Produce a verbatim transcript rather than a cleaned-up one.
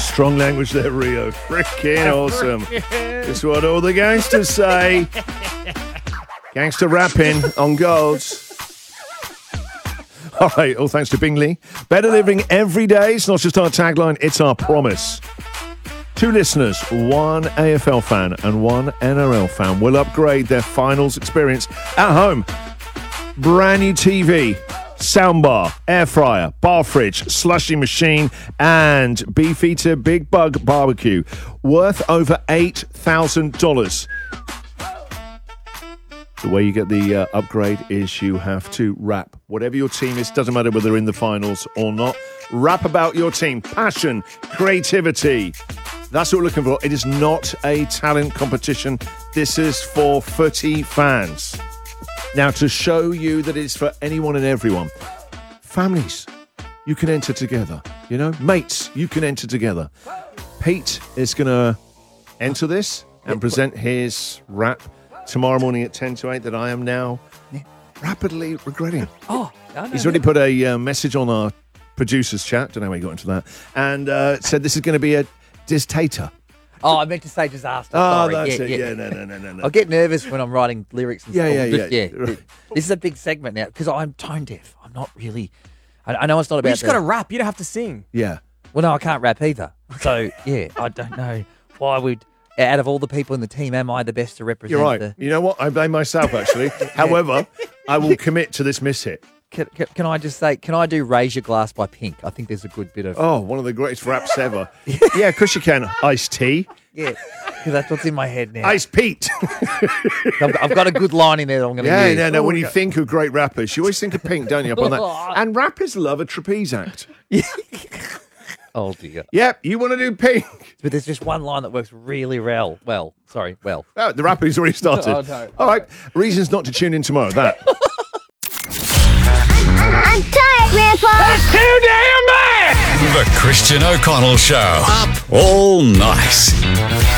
strong language there, Rio. Freaking awesome. That's what all the gangsters say. Gangster rapping on Golds. All right, all thanks to Bingley. Better living every day. It's not just our tagline, it's our promise. Two listeners, one A F L fan and one N R L fan, will upgrade their finals experience at home. Brand new T V, soundbar, air fryer, bar fridge, slushy machine, and Beefeater Big Bug Barbecue, worth over eight thousand dollars. The way you get the uh, upgrade is you have to rap. Whatever your team is, doesn't matter whether they're in the finals or not. Rap about your team. Passion, creativity. That's what we're looking for. It is not a talent competition. This is for footy fans. Now, to show you that it's for anyone and everyone, families, you can enter together. You know, mates, you can enter together. Pete is going to enter this and present his rap tomorrow morning at ten to eight that I am now rapidly regretting. Oh, no, no, He's already put a uh, message on our producers chat. Don't know how he got into that. And uh, said this is going to be a distator. Oh, I meant to say disaster. Oh, Sorry. that's yeah, it. Yeah. Yeah, no, no, no, no, no. I get nervous when I'm writing lyrics and Yeah, stuff. yeah, Just- yeah. yeah. This is a big segment now because I'm tone deaf. I'm not really. I, I know it's not about. You just the- got to rap. You don't have to sing. Yeah. Well, no, I can't rap either. So yeah, I don't know why would. Out of all the people in the team, am I the best to represent? You're right. The, You know what? I blame myself, actually. However, I will commit to this miss hit. can, can, can I just say? Can I do "Raise Your Glass" by Pink? I think there's a good bit of. Oh, one of the greatest raps ever. Yeah, of course you can. Iced tea. Yeah, because that's what's in my head now. Ice Pete. I've, I've got a good line in there that I'm going to Yeah, use. no, no. When you think of great rappers, you always think of Pink, don't you? Up on that. And rappers love a trapeze act. Oh dear. Yep, you want to do Pink. But there's just one line that works really well. Well, sorry, well. Oh, the rapping's already started. Oh, no. All right, reasons not to tune in tomorrow. That. I'm tired, Grandpa. That's too damn bad! The Christian O'Connell Show. Up all night.